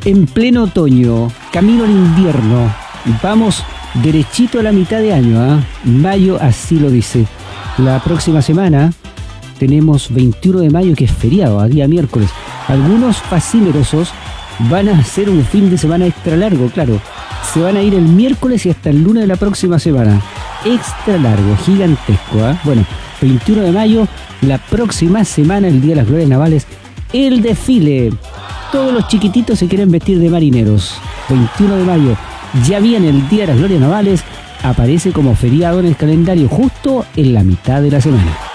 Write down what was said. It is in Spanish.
en pleno otoño, camino al invierno. Vamos derechito a la mitad de año, ¿eh? Mayo así lo dice. La próxima semana tenemos 21 de mayo, que es feriado, a día miércoles. Algunos fascinerosos van a hacer un fin de semana extra largo, claro. Se van a ir el miércoles y hasta el lunes de la próxima semana. Extra largo, gigantesco, ¿eh? Bueno, 21 de mayo, la próxima semana, el Día de las Glorias Navales, el desfile. Todos los chiquititos se quieren vestir de marineros. 21 de mayo, ya viene el Día de las Glorias Navales, aparece como feriado en el calendario justo en la mitad de la semana.